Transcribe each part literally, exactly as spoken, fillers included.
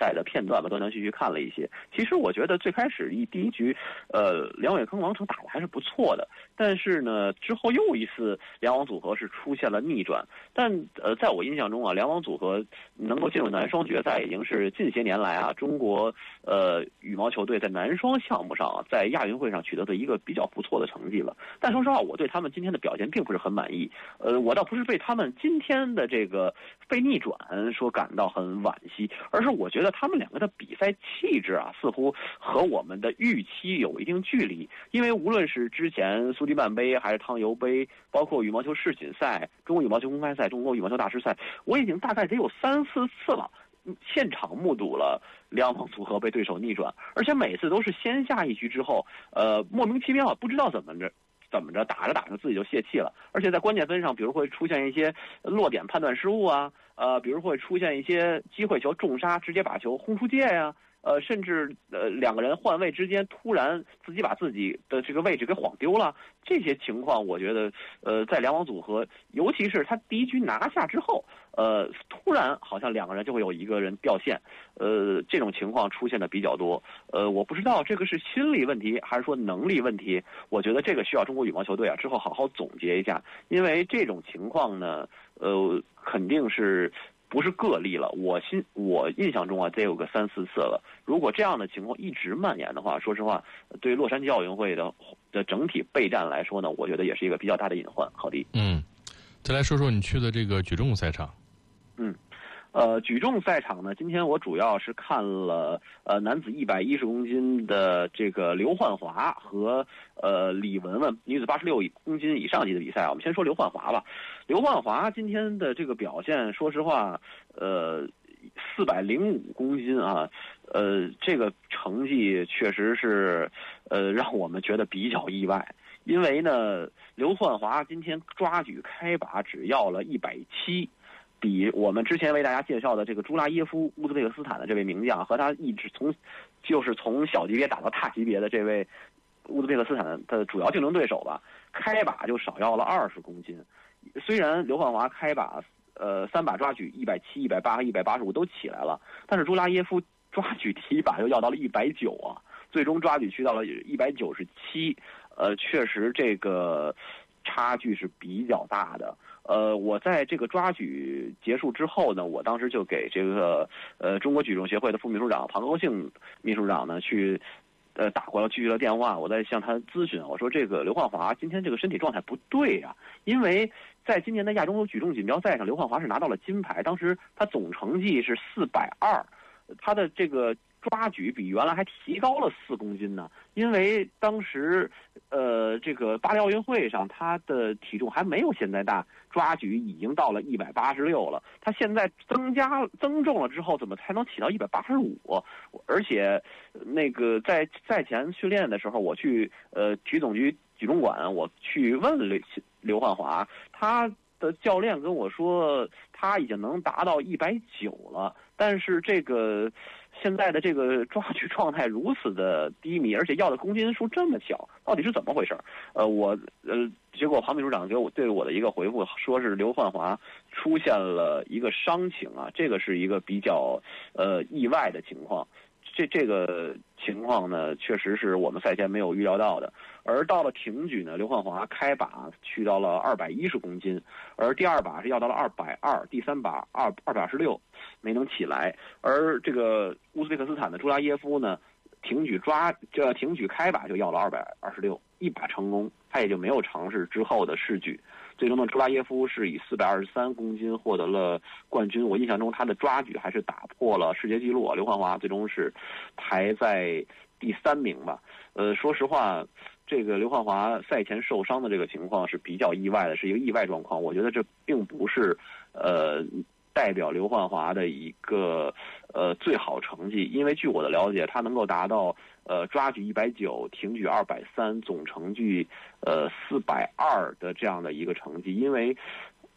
赛的片段吧，断断续续看了一些。其实我觉得最开始一第一局，呃，梁伟铿王成打得还是不错的，但是呢，之后又一次梁王组合是出现了逆转。但呃，在我印象中啊，梁王组合能够进入男双决赛，已经是近些年来啊，中国呃羽毛球队在男双项目上啊，在亚运会上取得的一个比较不错的成绩了。但说实话，我对他们今天的表现并不是很满意。呃，我倒不是被他们今天的这个被逆转说感到很惋惜，而是我觉得他们两个的比赛气质啊，似乎和我们的预期有一定距离。因为无论是之前苏迪曼杯还是汤尤杯，包括羽毛球世锦赛、中国羽毛球公开赛、中国羽毛球大师赛，我已经大概得有三四次了。现场目睹了两方组合被对手逆转，而且每次都是先下一局之后，呃，莫名其妙不知道怎么着怎么着打着打着自己就泄气了，而且在关键分上，比如会出现一些落点判断失误啊，呃，比如会出现一些机会球重杀，直接把球轰出界呀、啊。呃，甚至呃两个人换位之间，突然自己把自己的这个位置给晃丢了，这些情况，我觉得呃在两王组合，尤其是他第一局拿下之后，呃，突然好像两个人就会有一个人掉线，呃，这种情况出现的比较多。呃，我不知道这个是心理问题还是说能力问题，我觉得这个需要中国羽毛球队啊之后好好总结一下，因为这种情况呢，呃，肯定是。不是个例了，我心我印象中啊，得有个三四次了。如果这样的情况一直蔓延的话，说实话，对洛杉矶奥运会的的整体备战来说呢，我觉得也是一个比较大的隐患。郝迪， 嗯，再来说说你去的这个举重赛场。 嗯。呃，举重赛场呢，今天我主要是看了呃男子一百一十公斤的这个刘焕华和呃李雯雯女子八十六公斤以上级的比赛。我们先说刘焕华吧。刘焕华今天的这个表现，说实话，呃，四百零五公斤啊，呃，这个成绩确实是呃让我们觉得比较意外。因为呢，刘焕华今天抓举开把只要了一百七。比我们之前为大家介绍的这个朱拉耶夫乌兹别克斯坦的这位名将和他一直从就是从小级别打到大级别的这位乌兹别克斯坦的主要竞争对手吧，开把就少要了二十公斤。虽然刘焕华开把呃三把抓举一百七、一百八和一百八十五都起来了，但是朱拉耶夫抓举第一把就要到了一百九啊，最终抓举去到了一百九十七，呃，确实这个差距是比较大的。呃，我在这个抓举结束之后呢，我当时就给这个呃中国举重协会的副秘书长庞高兴秘书长呢去呃打过了继续的电话，我在向他咨询，我说这个刘焕华今天这个身体状态不对啊，因为在今年的亚洲举重锦标赛上，刘焕华是拿到了金牌，当时他总成绩是四百二，他的这个抓举比原来还提高了四公斤呢，因为当时，呃，这个巴黎奥运会上他的体重还没有现在大，抓举已经到了一百八十六了。他现在增加增重了之后，怎么才能起到一百八十五？而且，那个在赛前训练的时候，我去呃体总局举重馆，我去问刘刘焕华，他的教练跟我说，他已经能达到一百九了，但是这个。现在的这个抓举状态如此的低迷，而且要的公斤数这么小，到底是怎么回事？呃，我呃，结果庞秘书长给我对我的一个回复，说是刘焕华出现了一个伤情啊，这个是一个比较呃意外的情况。这这个情况呢，确实是我们赛前没有预料到的。而到了挺举呢，刘焕华开把去到了二百一十公斤，而第二把是要到了二百二，第三把二二百二十六没能起来。而这个乌兹别克斯坦的朱拉耶夫呢，挺举抓这挺举开把就要了二百二十六，一把成功，他也就没有尝试之后的试举。最终呢，朱拉耶夫是以四百二十三公斤获得了冠军。我印象中他的抓举还是打破了世界纪录，刘焕华最终是排在第三名吧。呃，说实话，这个刘焕华赛前受伤的这个情况是比较意外的，是一个意外状况。我觉得这并不是呃代表刘焕华的一个呃最好成绩，因为据我的了解，他能够达到呃抓举一百九，挺举二百三，总成绩呃四百二的这样的一个成绩，因为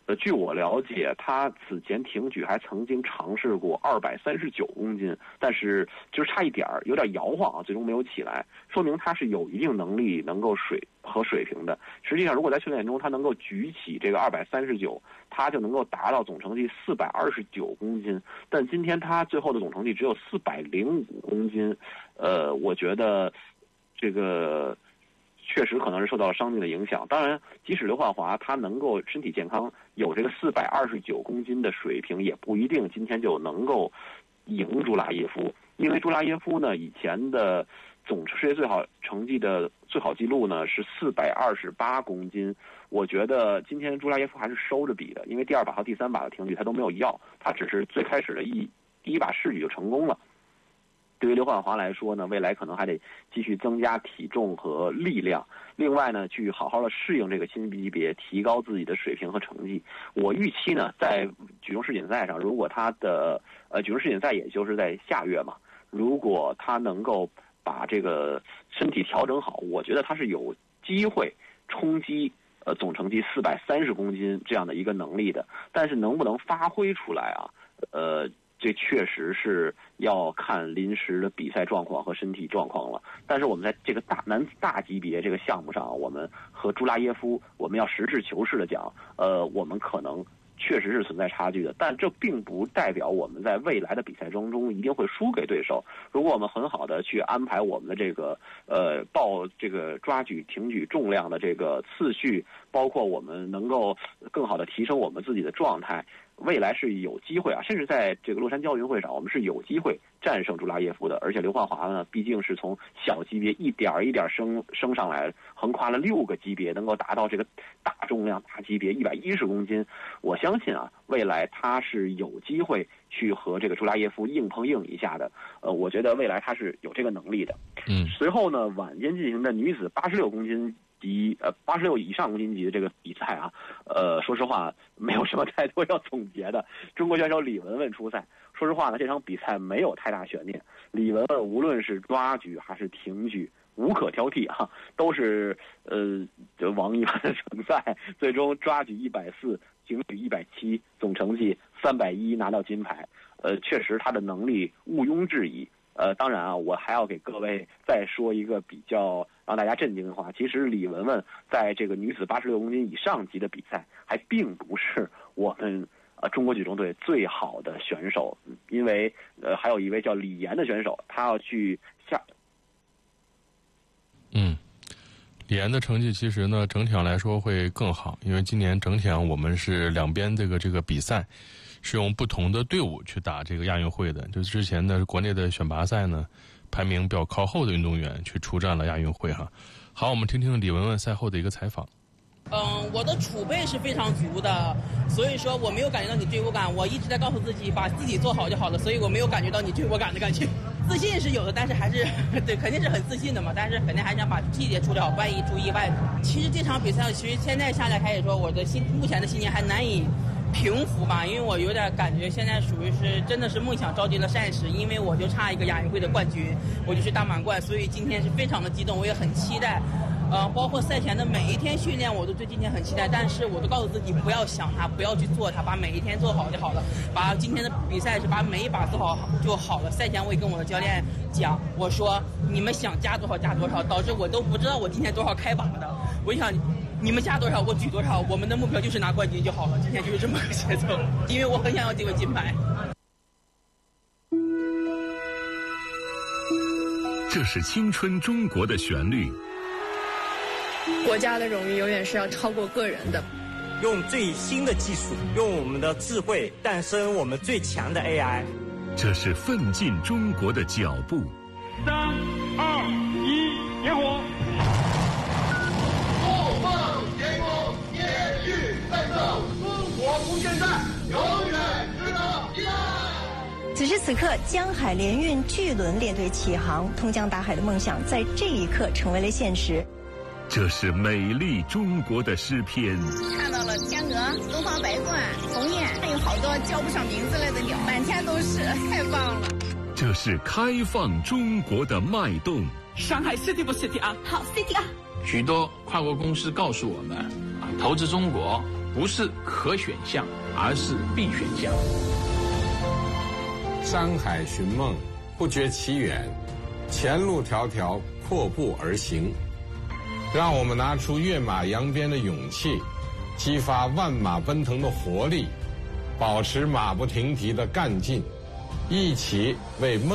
呃，据我了解，他此前挺举还曾经尝试过二百三十九公斤，但是就是差一点儿，有点摇晃啊，最终没有起来，说明他是有一定能力能够水和水平的。实际上，如果在训练中他能够举起这个二百三十九，他就能够达到总成绩四百二十九公斤。但今天他最后的总成绩只有四百零五公斤，呃，我觉得这个。确实可能是受到了伤病的影响。当然，即使刘焕华他能够身体健康，有这个四百二十九公斤的水平，也不一定今天就能够赢朱拉耶夫。因为朱拉耶夫呢，以前的总世界最好成绩的最好记录呢是四百二十八公斤。我觉得今天朱拉耶夫还是收着比的，因为第二把和第三把的挺举他都没有要，他只是最开始的一第一把试举就成功了。对于刘焕华来说呢，未来可能还得继续增加体重和力量，另外呢，去好好的适应这个新级别，提高自己的水平和成绩。我预期呢，在举重世锦赛上，如果他的呃举重世锦赛也就是在下月嘛，如果他能够把这个身体调整好，我觉得他是有机会冲击呃总成绩四百三十公斤这样的一个能力的。但是能不能发挥出来啊？呃。这确实是要看临时的比赛状况和身体状况了。但是我们在这个大男子大级别这个项目上，我们和朱拉耶夫，我们要实事求是的讲，呃，我们可能确实是存在差距的。但这并不代表我们在未来的比赛当中一定会输给对手。如果我们很好的去安排我们的这个呃抱这个抓举、挺举重量的这个次序，包括我们能够更好的提升我们自己的状态。未来是有机会啊，甚至在这个洛杉矶奥运会上，我们是有机会战胜朱拉耶夫的。而且刘焕华呢，毕竟是从小级别一点一点升升上来，横跨了六个级别，能够达到这个大重量大级别一百一十公斤。我相信啊，未来他是有机会去和这个朱拉耶夫硬碰硬一下的。呃，我觉得未来他是有这个能力的。 嗯， 随后呢，晚间进行的女子八十六公斤。级呃八十六以上公斤级的这个比赛啊，呃，说实话没有什么太多要总结的。中国选手李雯雯出赛，说实话呢，这场比赛没有太大悬念。李雯雯无论是抓举还是挺举，无可挑剔啊，都是呃王一般的成赛。最终抓举一百四，挺举一百七，总成绩三百一拿到金牌。呃，确实他的能力毋庸置疑。呃，当然啊，我还要给各位再说一个比较让大家震惊的话。其实李雯雯在这个女子八十六公斤以上级的比赛，还并不是我们呃中国举重队最好的选手，因为呃还有一位叫李岩的选手，他要去下。 嗯，李岩的成绩其实呢，整体上来说会更好，因为今年整体上我们是两边这个这个比赛。是用不同的队伍去打这个亚运会的，就之前的国内的选拔赛呢，排名比较靠后的运动员去出战了亚运会哈。好，我们听听李雯雯赛后的一个采访。 嗯，我的储备是非常足的，所以说我没有感觉到你追我感，我一直在告诉自己把自己做好就好了，所以我没有感觉到你追我感的感觉。自信是有的，但是还是对，肯定是很自信的嘛，但是肯定还想把细节处理好，万一出意外。其实这场比赛，其实现在下来开始说，我的心目前的心情还难以平复吧，因为我有点感觉现在属于是真的是梦想照进了现实，因为我就差一个亚运会的冠军，我就是大满贯，所以今天是非常的激动，我也很期待。呃，包括赛前的每一天训练，我都对今天很期待，但是我都告诉自己不要想它，不要去做它，把每一天做好就好了。把今天的比赛是把每一把做好就好了。赛前我也跟我的教练讲，我说你们想加多少加多少，导致我都不知道我今天多少开把的。我想你们加多少我举多少，我们的目标就是拿冠军就好了。今天就是这么个节奏，因为我很想要这个金牌。 这是青春中国的旋律。 国家的荣誉永远是要超过个人的。 用最新的技术，用我们的智慧诞生我们最强的 A I。 这是奋进中国的脚步。 三二一，点火！ 怒放天空，烈日再造，中国不现代，永远值得依赖。 此时此刻，江海联运巨轮列队起航，通江达海的梦想在这一刻成为了现实。 这是美丽中国的诗篇。 看到了天鹅、东方白鹳、鸿雁，还有好多叫不上名字来的鸟，满天都是，太棒了。 这是开放中国的脉动。 上海 City 不 City 啊？ 好 City 啊！ 许多跨国公司告诉我们，啊，投资中国不是可选项，而是必选项。 山海寻梦，不觉其远，前路迢迢，阔步而行。让我们拿出跃马扬鞭的勇气，激发万马奔腾的活力，保持马不停蹄的干劲，一起为梦